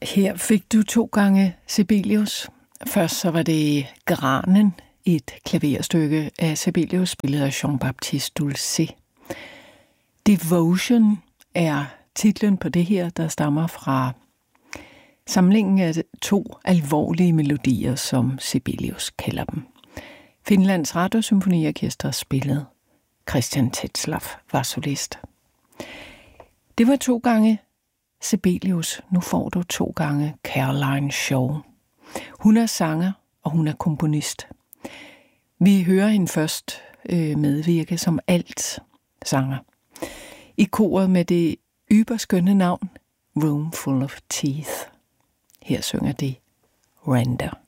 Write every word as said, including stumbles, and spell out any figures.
Her fik du to gange Sibelius. Først så var det Granen, et klaverstykke af Sibelius, spillet af Jean-Baptiste Dulcet. Devotion er titlen på det her, der stammer fra samlingen af to alvorlige melodier, som Sibelius kalder dem. Finlands Radiosymfoniorkester spillede. Christian Tetzlaff var solist. Det var to gange Sibelius. Nu får du to gange Caroline Shaw. Hun er sanger, og hun er komponist. Vi hører hende først øh, medvirke som alt sanger. I koret med det yberskønne navn Room Full of Teeth. Her synger de Render.